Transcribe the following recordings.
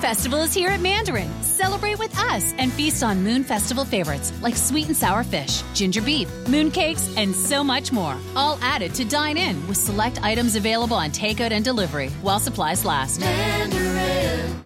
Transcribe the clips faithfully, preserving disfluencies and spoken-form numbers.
Festival is here at Mandarin. Celebrate with us and feast on Moon Festival favorites like sweet and sour fish, ginger beef, moon cakes, and so much more. All added to dine in with select items available on takeout and delivery while supplies last. Mandarin.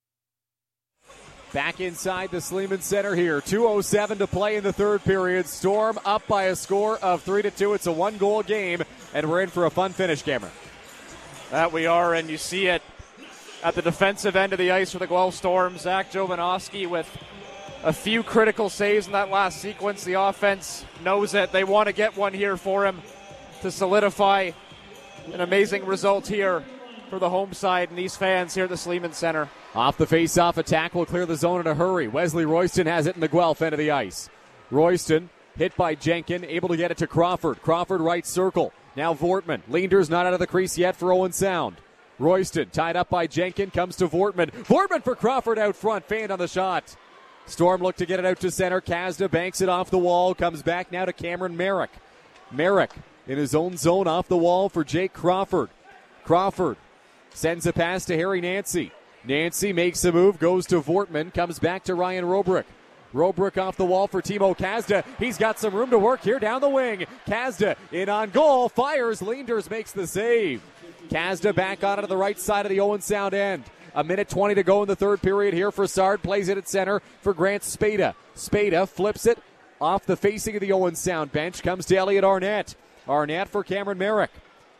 Back inside the Sleeman Center here. two oh seven to play in the third period. Storm up by a score of three to two. It's a one-goal game, and we're in for a fun finish, Cameron. That we are, and you see it at the defensive end of the ice for the Guelph Storm. Zach Jovanovski with a few critical saves in that last sequence. The offense knows it. They want to get one here for him to solidify an amazing result here for the home side and these fans here at the Sleeman Center. Off the face-off attack will clear the zone in a hurry. Wesley Royston has it in the Guelph end of the ice. Royston hit by Jenkin, able to get it to Crawford. Crawford right circle. Now Vortman. Leanders not out of the crease yet for Owen Sound. Royston tied up by Jenkin, comes to Vortman. Vortman for Crawford out front, fanned on the shot. Storm look to get it out to center. Kazda banks it off the wall, comes back now to Cameron Merrick. Merrick in his own zone off the wall for Jake Crawford. Crawford sends a pass to Harry Nancy. Nancy makes a move, goes to Vortman, comes back to Ryan Robrick. Robrick off the wall for Timo Kazda. He's got some room to work here down the wing. Kazda in on goal, fires. Leanders makes the save. Kazda back on it to the right side of the Owen Sound end. A minute twenty to go in the third period here for Sard. Plays it at center for Grant Spada. Spada flips it off the facing of the Owen Sound bench. Comes to Elliot Arnett. Arnett for Cameron Merrick.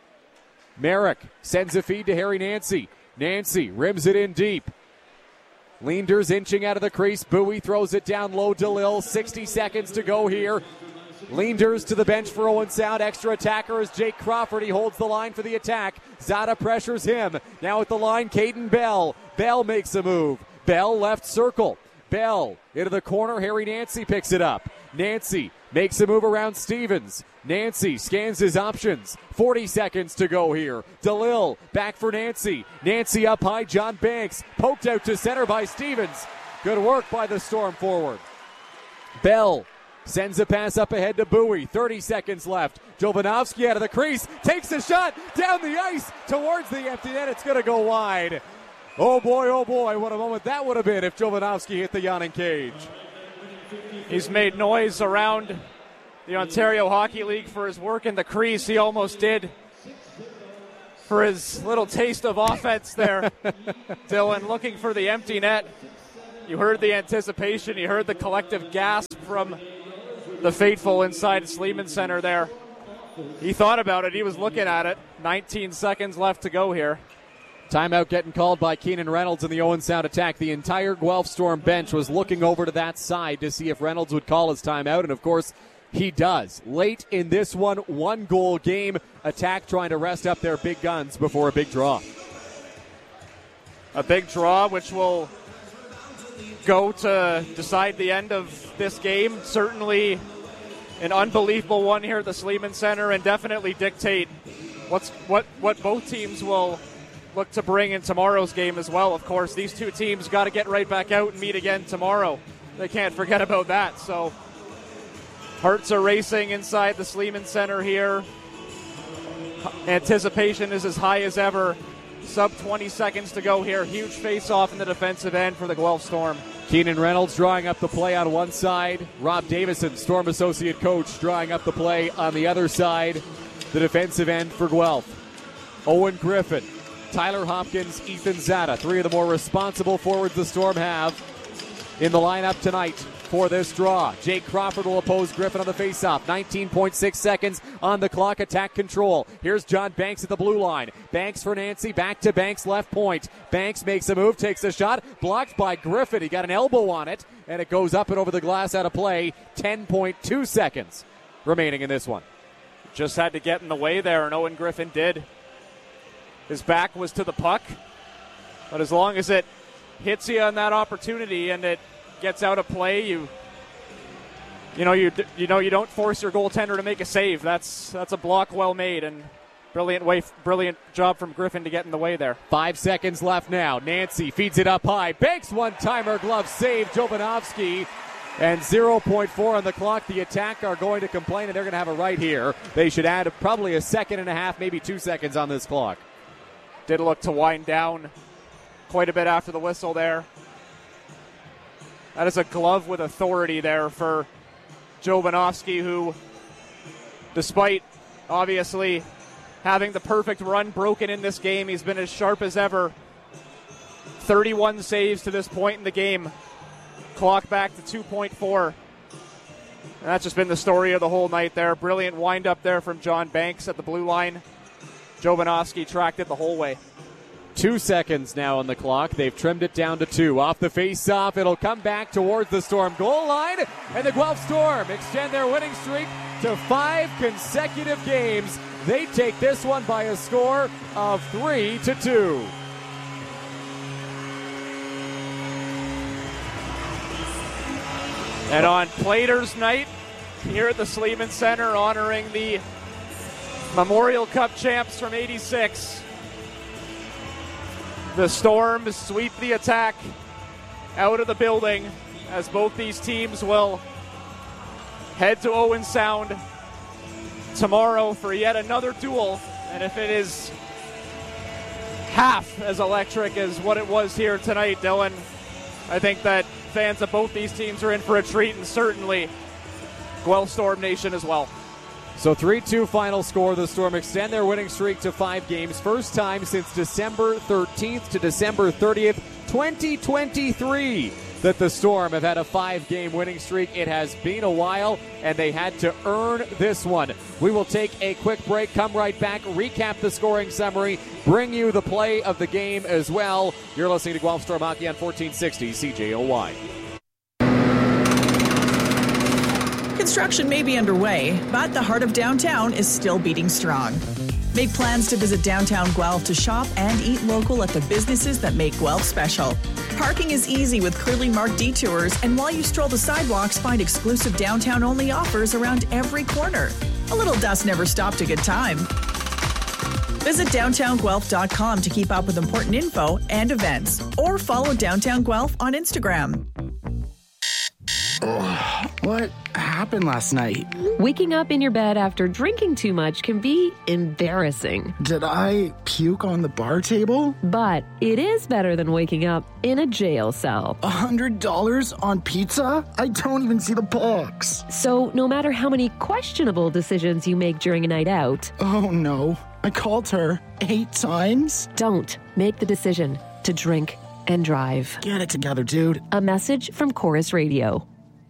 Merrick sends a feed to Harry Nancy. Nancy rims it in deep. Leanders inching out of the crease. Bowie throws it down low. DeLille. sixty seconds to go here. Leanders to the bench for Owen Sound. Extra attacker is Jake Crawford. He holds the line for the attack. Zada pressures him. Now at the line, Caden Bell. Bell makes a move. Bell left circle. Bell into the corner. Harry Nancy picks it up. Nancy makes a move around Stevens. Nancy scans his options. forty seconds to go here. DeLille back for Nancy. Nancy up high. John Banks poked out to center by Stevens. Good work by the Storm forward. Bell sends a pass up ahead to Bowie. thirty seconds left. Jovanovski out of the crease. Takes a shot down the ice towards the empty net. It's going to go wide. Oh boy, oh boy, what a moment that would have been if Jovanovski hit the yawning cage. He's made noise around the Ontario Hockey League for his work in the crease. He almost did for his little taste of offense there. Dylan looking for the empty net. You heard the anticipation. You heard the collective gasp from the faithful inside Sleeman Center there. He thought about it. He was looking at it. nineteen seconds left to go here. Timeout getting called by Keenan Reynolds in the Owen Sound attack. The entire Guelph Storm bench was looking over to that side to see if Reynolds would call his timeout, and of course he does. Late in this one, one goal game. Attack trying to rest up their big guns before a big draw. A big draw which will go to decide the end of this game. Certainly an unbelievable one here at the Sleeman Center, and definitely dictate what's what what both teams will look to bring in tomorrow's game as well. Of course, these two teams got to get right back out and meet again tomorrow. They can't forget about that. So hearts are racing inside the Sleeman Center here. Anticipation is as high as ever. Sub twenty seconds to go here. Huge face-off in the defensive end for the Guelph Storm. Keenan Reynolds drawing up the play on one side. Rob Davison, Storm associate coach, drawing up the play on the other side. The defensive end for Guelph. Owen Griffin, Tyler Hopkins, Ethan Zada, three of the more responsible forwards the Storm have in the lineup tonight for this draw. Jake Crawford will oppose Griffin on the faceoff. nineteen point six seconds on the clock. Attack control. Here's John Banks at the blue line. Banks for Nancy. Back to Banks, left point. Banks makes a move, takes a shot. Blocked by Griffin. He got an elbow on it, and it goes up and over the glass out of play. ten point two seconds remaining in this one. Just had to get in the way there, and Owen Griffin did. His back was to the puck, but as long as it hits you on that opportunity and it gets out of play, you you know you you know you don't force your goaltender to make a save. That's that's a block well made, and brilliant way brilliant job from Griffin to get in the way there. Five seconds left now. Nancy feeds it up high. Banks one-timer, glove save. Jovanovski. And zero point four on the clock. The Attack are going to complain, and they're going to have a right here. They should add probably a second and a half, maybe two seconds on this clock. Did look to wind down quite a bit after the whistle there. That is a glove with authority there for Jovanovski, who, despite obviously having the perfect run broken in this game, he's been as sharp as ever. thirty-one saves to this point in the game. Clock back to two point four. And that's just been the story of the whole night there. Brilliant wind-up there from John Banks at the blue line. Jovanovski tracked it the whole way. Two seconds now on the clock. They've trimmed it down to two. Off the face-off, it'll come back towards the Storm goal line. And the Guelph Storm extend their winning streak to five consecutive games. They take this one by a score of three to two. And on Platers night here at the Sleeman Center, honoring the Memorial Cup champs from eighty-six. The Storm sweep the attack out of the building as both these teams will head to Owen Sound tomorrow for yet another duel. And if it is half as electric as what it was here tonight, Dylan, I think that fans of both these teams are in for a treat, and certainly Guelph Storm Nation as well. So three two final score. The Storm extend their winning streak to five games. First time since December thirteenth to December thirtieth, twenty twenty-three, that the Storm have had a five-game winning streak. It has been a while, and they had to earn this one. We will take a quick break, come right back, recap the scoring summary, bring you the play of the game as well. You're listening to Guelph Storm Hockey on fourteen sixty C J O Y. Construction may be underway, but the heart of downtown is still beating strong. Make plans to visit downtown Guelph to shop and eat local at the businesses that make Guelph special. Parking is easy with clearly marked detours, and while you stroll the sidewalks, find exclusive downtown-only offers around every corner. A little dust never stopped a good time. Visit downtown guelph dot com to keep up with important info and events, or follow Downtown Guelph on Instagram. Ugh, what happened last night? Waking up in your bed after drinking too much can be embarrassing. Did I puke on the bar table? But it is better than waking up in a jail cell. A hundred dollars on pizza? I don't even see the box. So no matter how many questionable decisions you make during a night out... Oh no, I called her eight times? Don't make the decision to drink and drive. Get it together, dude. A message from Chorus Radio.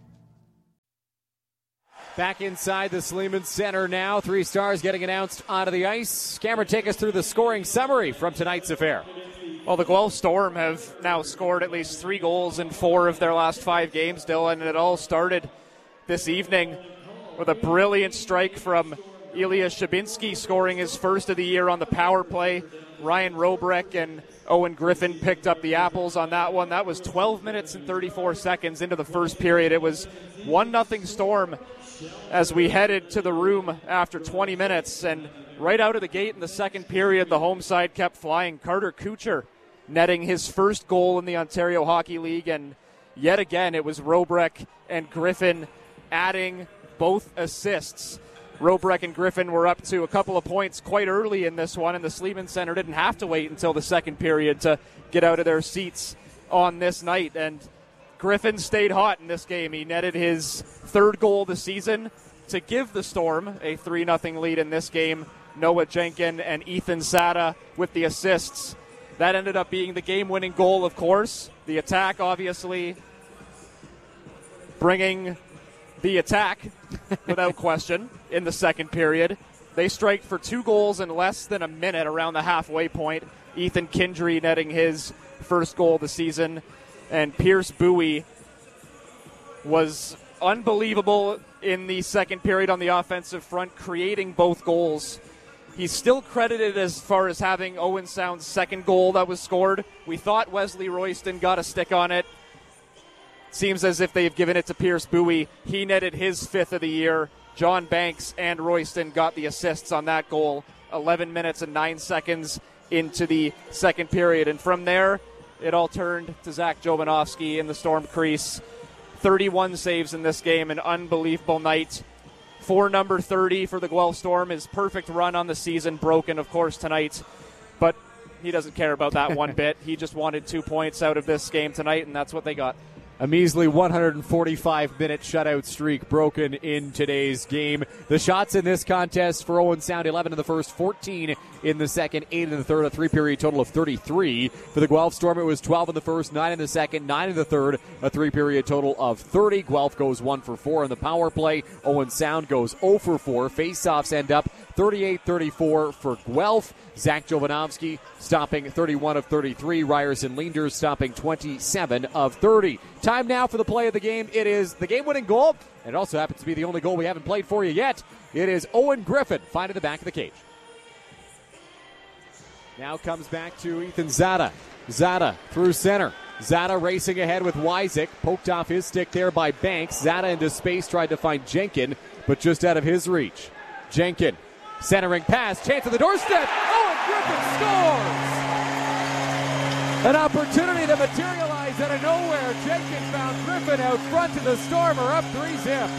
Back inside the Sleeman Center now. Three stars getting announced onto the ice. Cameron, take us through the scoring summary from tonight's affair. Well, the Guelph Storm have now scored at least three goals in four of their last five games, Dylan, and it all started this evening with a brilliant strike from Ilya Shabinski, scoring his first of the year on the power play. Ryan Robrek and Owen Griffin picked up the apples on that one. That was twelve minutes and thirty-four seconds into the first period. It was one nothing Storm as we headed to the room after twenty minutes. And right out of the gate in the second period, the home side kept flying. Carter Kucher netting his first goal in the Ontario Hockey League. And yet again, it was Robrek and Griffin adding both assists. Robrek and Griffin were up to a couple of points quite early in this one, and the Sleeman Center didn't have to wait until the second period to get out of their seats on this night. And Griffin stayed hot in this game. He netted his third goal of the season to give the Storm a three nothing lead in this game. Noah Jenkin and Ethan Sada with the assists. That ended up being the game-winning goal, of course. The attack, obviously, bringing the attack without question in the second period. They strike for two goals in less than a minute around the halfway point. Ethan Kindry netting his first goal of the season. And Pierce Bowie was unbelievable in the second period on the offensive front, creating both goals. He's still credited as far as having Owen Sound's second goal that was scored. We thought Wesley Royston got a stick on it. Seems as if they've given it to Pierce Bowie. He netted his fifth of the year. John Banks and Royston got the assists on that goal. eleven minutes and nine seconds into the second period. And from there, it all turned to Zach Jovanovski in the Storm crease. thirty-one saves in this game, an unbelievable night. For number thirty for the Guelph Storm, his perfect run on the season, broken, of course, tonight. But he doesn't care about that one bit. He just wanted two points out of this game tonight, and that's what they got. A measly one hundred forty-five minute shutout streak broken in today's game. The shots in this contest for Owen Sound, eleven in the first, fourteen in the second, eight in the third, a three-period total of thirty-three. For the Guelph Storm, it was twelve in the first, nine in the second, nine in the third, a three-period total of thirty. Guelph goes one for four in the power play. Owen Sound goes zero for four. Face-offs end up thirty-eight thirty-four for Guelph. Zach Jovanovski stopping thirty-one of thirty-three. Ryerson Leanders stopping twenty-seven of thirty. Time now for the play of the game. It is the game-winning goal, and it also happens to be the only goal we haven't played for you yet. It is Owen Griffin finding the back of the cage. Now comes back to Ethan Zada. Zada through center. Zada racing ahead with Wysick. Poked off his stick there by Banks. Zada into space, tried to find Jenkin, but just out of his reach. Jenkin, centering pass, chance at the doorstep. Owen Griffin scores! An opportunity to materialize out of nowhere. Jenkins found Griffin out front to the Stormer, up three zip.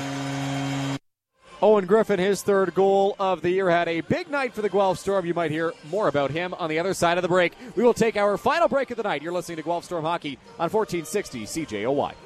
Owen Griffin, his third goal of the year, had a big night for the Guelph Storm. You might hear more about him on the other side of the break. We will take our final break of the night. You're listening to Guelph Storm Hockey on fourteen sixty C J O Y.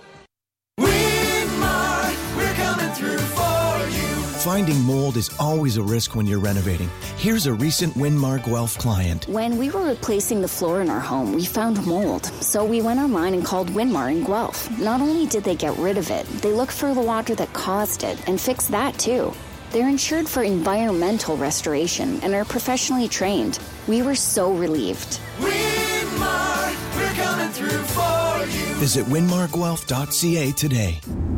Winmark, we're coming through for you. Finding mold is always a risk when you're renovating. Here's a recent Winmark Guelph client. When we were replacing the floor in our home, we found mold. So we went online and called Winmar in Guelph. Not only did they get rid of it, they looked for the water that caused it and fixed that too. They're insured for environmental restoration and are professionally trained. We were so relieved. Winmark, we're coming through for you. Visit winmark guelph dot c a today.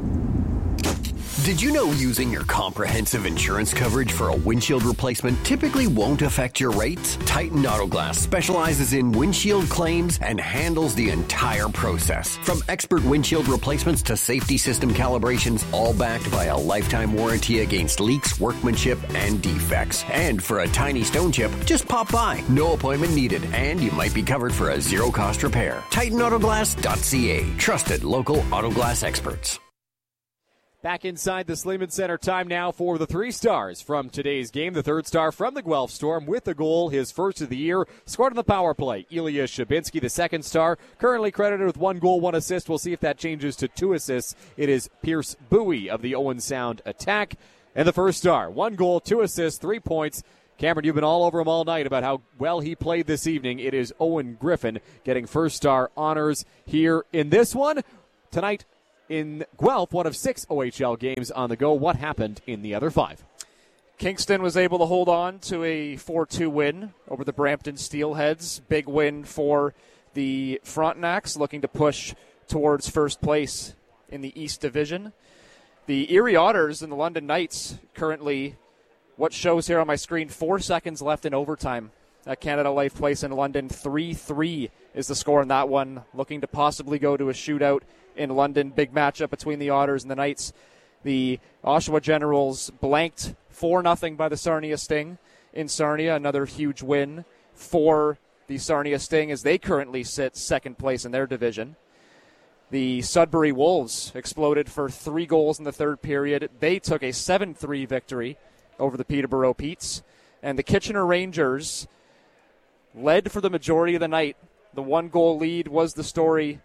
Did you know using your comprehensive insurance coverage for a windshield replacement typically won't affect your rates? Titan Auto Glass specializes in windshield claims and handles the entire process. From expert windshield replacements to safety system calibrations, all backed by a lifetime warranty against leaks, workmanship, and defects. And for a tiny stone chip, just pop by. No appointment needed, and you might be covered for a zero-cost repair. Titan Auto Glass dot c a. Trusted local auto glass experts. Back inside the Sleeman Center, time now for the three stars from today's game. The third star from the Guelph Storm with a goal, his first of the year, scored on the power play. Ilya Shabinski, the second star, currently credited with one goal, one assist. We'll see if that changes to two assists. It is Pierce Bowie of the Owen Sound attack. And the first star, one goal, two assists, three points. Cameron, you've been all over him all night about how well he played this evening. It is Owen Griffin getting first star honors here in this one. Tonight, in Guelph, one of six O H L games on the go. What happened in the other five? Kingston was able to hold on to a four two win over the Brampton Steelheads. Big win for the Frontenacs, looking to push towards first place in the East Division. The Erie Otters and the London Knights currently, what shows here on my screen, four seconds left in overtime at Canada Life Place in London. three three is the score in that one, looking to possibly go to a shootout in London. Big matchup between the Otters and the Knights. The Oshawa Generals blanked four nothing by the Sarnia Sting in Sarnia. Another huge win for the Sarnia Sting as they currently sit second place in their division. The Sudbury Wolves exploded for three goals in the third period. They took a seven three victory over the Peterborough Petes. And the Kitchener Rangers led for the majority of the night. The one-goal lead was the story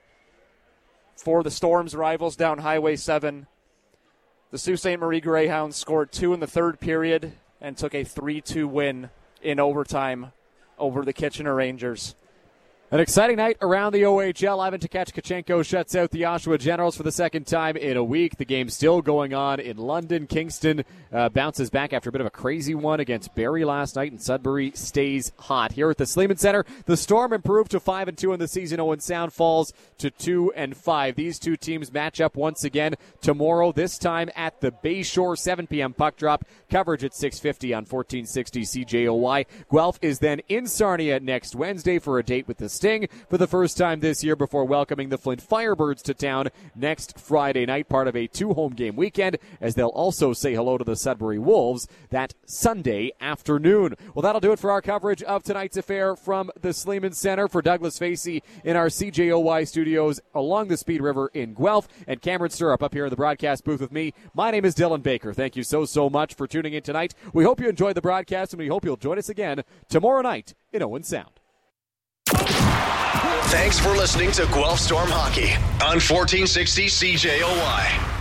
for the Storm's rivals down Highway seven. The Sault Ste. Marie Greyhounds scored two in the third period and took a three two win in overtime over the Kitchener Rangers. An exciting night around the O H L. Ivan Tkachuk shuts out the Oshawa Generals for the second time in a week. The game's still going on in London. Kingston uh, bounces back after a bit of a crazy one against Barrie last night, and Sudbury stays hot. Here at the Sleeman Center, the Storm improved to five and two in the season. Owen Sound falls to two and five. These two teams match up once again tomorrow, this time at the Bayshore, seven p.m. puck drop. Coverage at six fifty on fourteen sixty C J O Y. Guelph is then in Sarnia next Wednesday for a date with the Sting for the first time this year before welcoming the Flint Firebirds to town next Friday night, part of a two-home game weekend, as they'll also say hello to the Sudbury Wolves that Sunday afternoon. Well, that'll do it for our coverage of tonight's affair from the Sleeman Center. For Douglas Facey in our C J O Y studios along the Speed River in Guelph, and Cameron Stirrup up here in the broadcast booth with me, my name is Dylan Baker. Thank you so, so much for tuning in tonight. We hope you enjoyed the broadcast, and we hope you'll join us again tomorrow night in Owen Sound. Thanks for listening to Guelph Storm Hockey on fourteen sixty C J O Y.